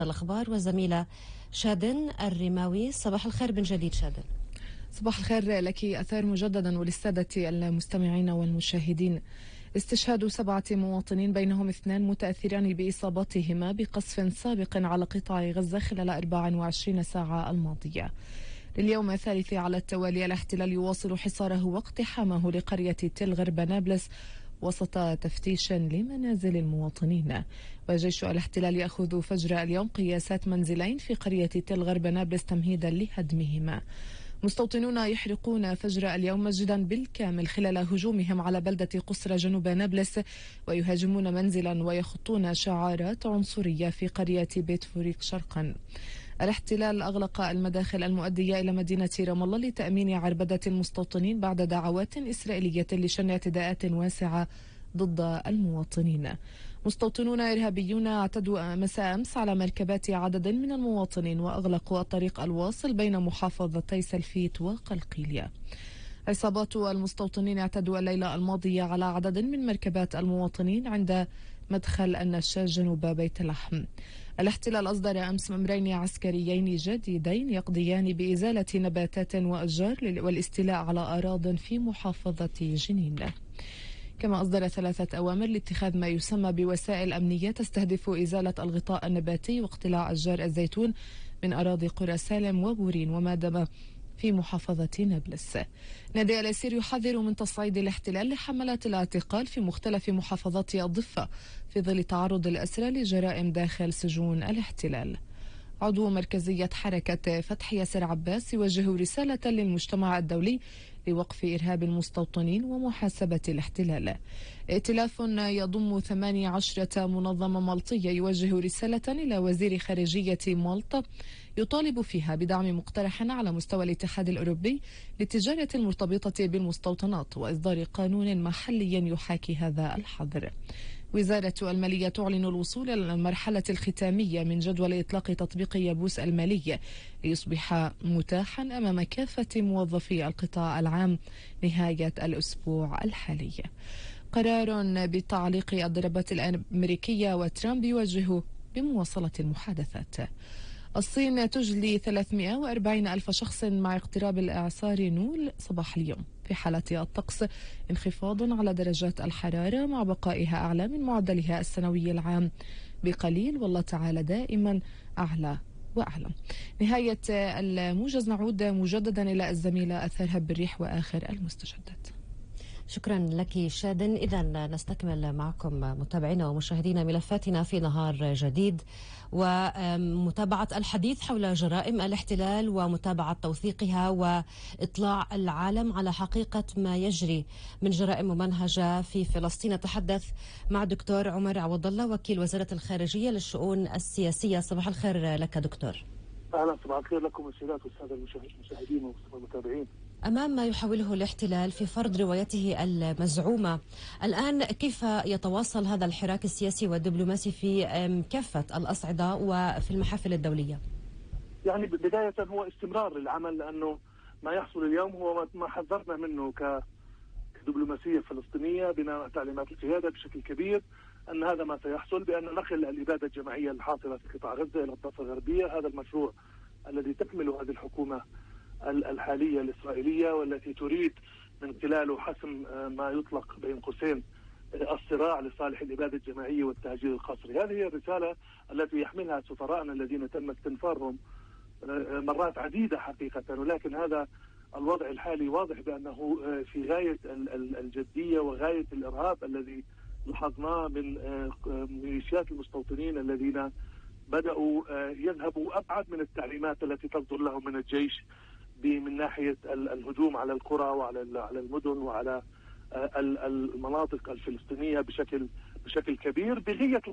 الأخبار والزميلة شادن الرماوي. صباح الخير من جديد شادن. صباح الخير لك أثار مجددا وللسادة المستمعين والمشاهدين. استشهاد 7 مواطنين بينهم 2 متأثران بإصاباتهما بقصف سابق على قطاع غزة خلال 24 ساعة الماضية. لليوم الثالث على التوالي الاحتلال يواصل حصاره واقتحامه لقرية تل غرب نابلس وسط تفتيش لمنازل المواطنين. وجيش الاحتلال يأخذ فجر اليوم قياسات منزلين في قرية تل غرب نابلس تمهيدا لهدمهما. مستوطنون يحرقون فجر اليوم مسجدا بالكامل خلال هجومهم على بلدة قصرى جنوب نابلس، ويهاجمون منزلا ويخطون شعارات عنصرية في قرية بيت فوريك شرقا. الاحتلال أغلق المداخل المؤدية إلى مدينة رام الله لتأمين عربدة المستوطنين بعد دعوات إسرائيلية لشن اعتداءات واسعة ضد المواطنين. مستوطنون إرهابيون اعتدوا مساء أمس على مركبات عدد من المواطنين وأغلقوا الطريق الواصل بين محافظتي سلفيت وقلقيلية. عصابات المستوطنين اعتدوا الليلة الماضية على عدد من مركبات المواطنين عند مدخل النشاج جنوب بيت لحم. الاحتلال أصدر أمس مأمرين عسكريين جديدين يقضيان بإزالة نباتات وأشجار والاستيلاء على أراضٍ في محافظة جنين. كما أصدر 3 أوامر لاتخاذ ما يسمى بوسائل أمنية تستهدف إزالة الغطاء النباتي واقتلاع أشجار الزيتون من أراضي قرى سالم وبورين ومادمة في محافظة نابلس. نادي اليسير يحذر من تصعيد الاحتلال لحملات الاعتقال في مختلف محافظات الضفة في ظل تعرض الأسرى لجرائم داخل سجون الاحتلال. عضو مركزية حركة فتح ياسر عباس يوجه رسالة للمجتمع الدولي لوقف إرهاب المستوطنين ومحاسبة الاحتلال. ائتلاف يضم 18 منظمة مالطية يوجه رسالة إلى وزير خارجية مالطا يطالب فيها بدعم مقترح على مستوى الاتحاد الأوروبي للتجارة المرتبطة بالمستوطنات وإصدار قانون محلي يحاكي هذا الحظر. وزارة المالية تعلن الوصول إلى المرحلة الختامية من جدول إطلاق تطبيق يابوس المالي ليصبح متاحا أمام كافة موظفي القطاع العام نهاية الأسبوع الحالي. قرار بتعليق الضربات الأمريكية وترامب يوجه بمواصلة المحادثات. الصين تجلي 340 ألف شخص مع اقتراب الإعصار نول صباح اليوم. في حالة الطقس انخفاض على درجات الحرارة مع بقائها أعلى من معدلها السنوي العام بقليل، والله تعالى دائما أعلى وأعلى. نهاية الموجز. نعود مجددا إلى الزميلة أثار هب الريح وآخر المستجدات. شكرا لك شادن. إذا نستكمل معكم متابعينا ومشاهدينا ملفاتنا في نهار جديد ومتابعة الحديث حول جرائم الاحتلال ومتابعة توثيقها وإطلاع العالم على حقيقة ما يجري من جرائم ممنهجة في فلسطين. نتحدث مع دكتور عمر عوض الله وكيل وزارة الخارجية للشؤون السياسية. صباح الخير لك دكتور. أهلا، صباح الخير لكم السادات والسادة المشاهدين والمتابعين. أمام ما يحاوله الاحتلال في فرض روايته المزعومة، الآن كيف يتواصل هذا الحراك السياسي والدبلوماسي في كافة الأصعدة وفي المحافل الدولية؟ يعني بداية هو استمرار العمل، لأنه ما يحصل اليوم هو ما حذرنا منه كدبلوماسية فلسطينية بناء تعليمات القيادة بشكل كبير، أن هذا ما سيحصل بأن نقل الإبادة الجماعية الحاصلة في قطاع غزة إلى الضفة الغربية. هذا المشروع الذي تكمل هذه الحكومة الحالية الإسرائيلية، والتي تريد من خلاله حسم ما يطلق بين قوسين الصراع لصالح الإبادة الجماعية والتهجير القسري. هذه هي الرسالة التي يحملها سفراءنا الذين تم استنفارهم مرات عديدة حقيقة، ولكن هذا الوضع الحالي واضح بأنه في غاية الجدية وغاية الإرهاب الذي لاحظناه من ميليشيات المستوطنين الذين بدأوا يذهبوا أبعد من التعليمات التي تصدر لهم من الجيش من ناحية الهجوم على القرى وعلى المدن وعلى المناطق الفلسطينية بشكل كبير، بنية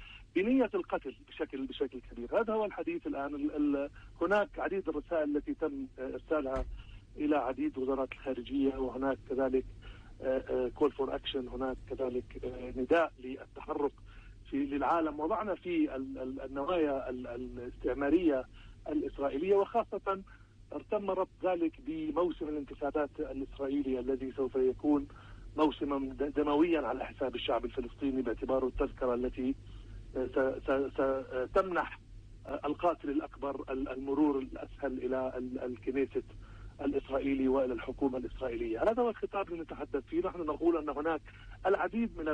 القتل بشكل كبير. هذا هو الحديث الآن. هناك عديد الرسائل التي تم إرسالها إلى عديد وزارات الخارجية، وهناك كذلك call for action، هناك كذلك نداء للتحرك للعالم. وضعنا في النوايا الاستعمارية الإسرائيلية، وخاصة ارتم ربط ذلك بموسم الانتخابات الإسرائيلي الذي سوف يكون موسما دمويا على حساب الشعب الفلسطيني، باعتباره التذكرة التي ستمنح القاتل الأكبر المرور الأسهل إلى الكنيست الإسرائيلي وإلى الحكومة الإسرائيلية. هذا هو الخطاب اللي نتحدث فيه. نحن نقول أن هناك العديد من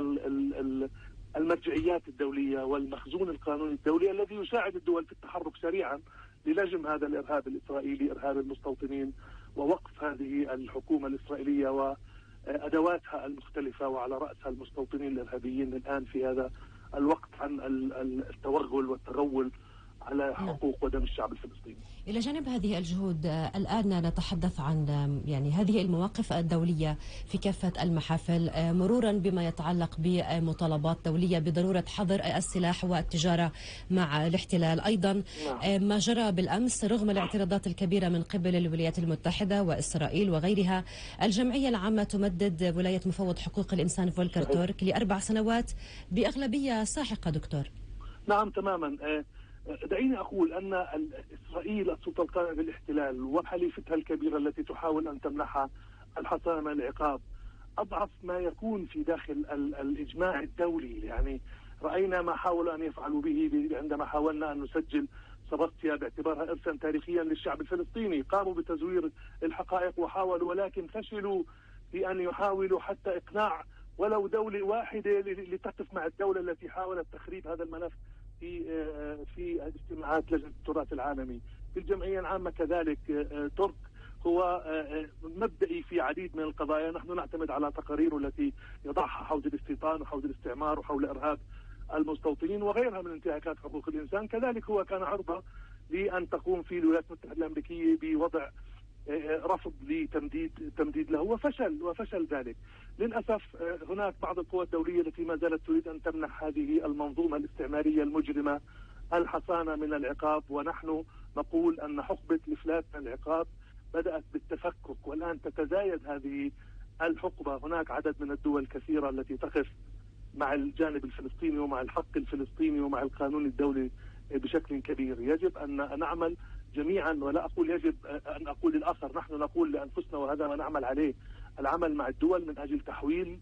المرجعيات الدولية والمخزون القانوني الدولي الذي يساعد الدول في التحرك سريعا للجم هذا الإرهاب الإسرائيلي، إرهاب المستوطنين، ووقف هذه الحكومة الإسرائيلية وأدواتها المختلفة، وعلى رأسها المستوطنين الإرهابيين الآن في هذا الوقت عن التوغل والتغول على حقوق ودم الشعب الفلسطيني. إلى جانب هذه الجهود الآن نتحدث عن يعني هذه المواقف الدولية في كافة المحافل، مرورا بما يتعلق بمطالبات دولية بضرورة حظر السلاح والتجارة مع الاحتلال. أيضا ما جرى بالأمس رغم الاعتراضات الكبيرة من قبل الولايات المتحدة وإسرائيل وغيرها، الجمعية العامة تمدد ولاية مفوض حقوق الإنسان فولكر تورك ل4 سنوات بأغلبية ساحقة. دكتور. نعم تماما. دعيني أقول أن إسرائيل السلطة القائمة بالاحتلال وحليفتها الكبيرة التي تحاول أن تمنحها الحصانة من العقاب أضعف ما يكون في داخل الإجماع الدولي. يعني رأينا ما حاولوا أن يفعلوا به عندما حاولنا أن نسجل سباستيا باعتبارها إرثا تاريخيا للشعب الفلسطيني. قاموا بتزوير الحقائق وحاولوا، ولكن فشلوا في أن يحاولوا حتى إقناع ولو دولة واحدة لتقف مع الدولة التي حاولت تخريب هذا الملف في اجتماعات لجنة التراث العالمي. في الجمعية العامة كذلك ترك هو مبدئي في عديد من القضايا. نحن نعتمد على تقاريره التي يضعها حول الاستيطان وحول الاستعمار وحول إرهاب المستوطنين وغيرها من انتهاكات حقوق الإنسان. كذلك هو كان عرضة لأن تقوم في الولايات المتحدة الأمريكية بوضع رفض لتمديد له، وفشل ذلك. للأسف هناك بعض القوى الدولية التي ما زالت تريد أن تمنح هذه المنظومة الاستعمارية المجرمة الحصانة من العقاب، ونحن نقول أن حقبة الإفلات من العقاب بدأت بالتفكك، والآن تتزايد هذه الحقبة. هناك عدد من الدول الكثيرة التي تقف مع الجانب الفلسطيني ومع الحق الفلسطيني ومع القانون الدولي بشكل كبير. يجب أن نعمل جميعا، ولا أقول يجب أن أقول للآخر، نحن نقول لأنفسنا وهذا ما نعمل عليه، العمل مع الدول من أجل تحويل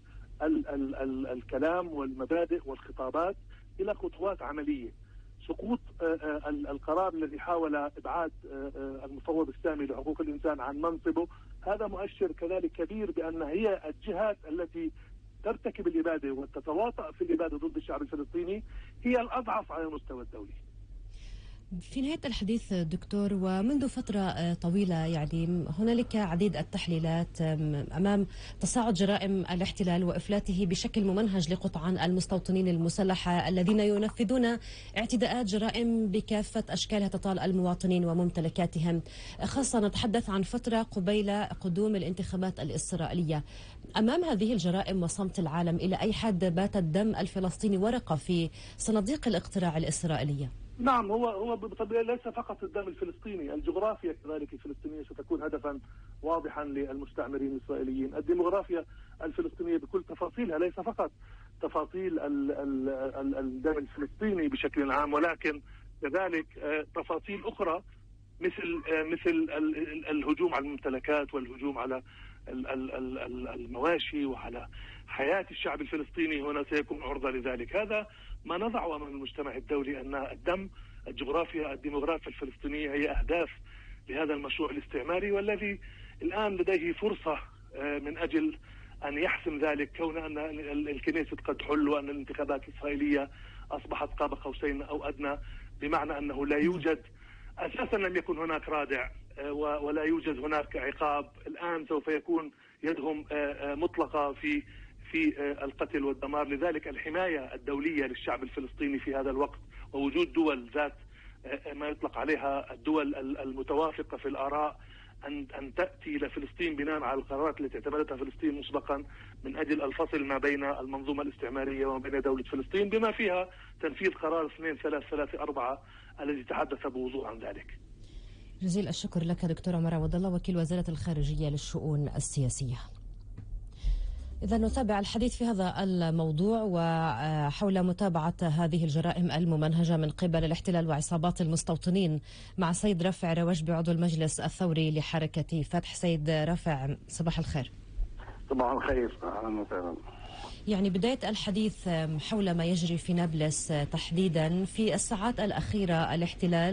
الكلام والمبادئ والخطابات إلى خطوات عملية. سقوط القرار الذي حاول إبعاد المفوض السامي لحقوق الإنسان عن منصبه هذا مؤشر كذلك كبير بأن هي الجهات التي ترتكب الإبادة وتتواطأ في الإبادة ضد الشعب الفلسطيني هي الأضعف على المستوى الدولي. في نهاية الحديث دكتور، ومنذ فترة طويلة يعني هنالك عديد التحليلات أمام تصاعد جرائم الاحتلال وإفلاته بشكل ممنهج لقطعان المستوطنين المسلحة الذين ينفذون اعتداءات جرائم بكافة أشكالها تطال المواطنين وممتلكاتهم، خاصة نتحدث عن فترة قبيل قدوم الانتخابات الإسرائيلية. أمام هذه الجرائم وصمت العالم، إلى أي حد بات الدم الفلسطيني ورقة في صناديق الاقتراع الإسرائيلية؟ نعم، هو بالطبع ليس فقط الدم الفلسطيني، الجغرافيا كذلك الفلسطينية ستكون هدفا واضحا للمستعمرين الإسرائيليين. الديموغرافيا الفلسطينية بكل تفاصيلها، ليس فقط تفاصيل الدم الفلسطيني بشكل عام، ولكن كذلك تفاصيل أخرى مثل الهجوم على الممتلكات والهجوم على المواشي وعلى حياة الشعب الفلسطيني. هنا سيكون عرضة لذلك. هذا ما نضعه أمام المجتمع الدولي، أن الدم الجغرافيا الديموغرافيا الفلسطينية هي أهداف لهذا المشروع الاستعماري، والذي الآن لديه فرصة من أجل أن يحسم ذلك، كون أن الكنيست قد حل وأن الانتخابات الإسرائيلية أصبحت قاب قوسين أو أدنى، بمعنى أنه لا يوجد أساسا، لم يكن هناك رادع ولا يوجد هناك عقاب. الآن سوف يكون يدهم مطلقة في القتل والدمار. لذلك الحماية الدولية للشعب الفلسطيني في هذا الوقت، ووجود دول ذات ما يطلق عليها الدول المتوافقة في الآراء أن تأتي إلى فلسطين بناء على القرارات التي اعتمدتها فلسطين مسبقا من أجل الفصل ما بين المنظومة الاستعمارية وما بين دولة فلسطين، بما فيها تنفيذ قرار 2334 الذي تحدث بوضوح عن ذلك. جزيل الشكر لك دكتور عمر عوض الله، وكيل وزارة الخارجية للشؤون السياسية. إذا نتابع الحديث في هذا الموضوع وحول متابعة هذه الجرائم الممنهجة من قبل الاحتلال وعصابات المستوطنين مع سيد رافع روجبي عضو المجلس الثوري لحركة فتح. سيد رافع، صباح الخير. صباح الخير، أهلا وسهلا. يعني بداية الحديث حول ما يجري في نابلس تحديدا. في الساعات الأخيرة الاحتلال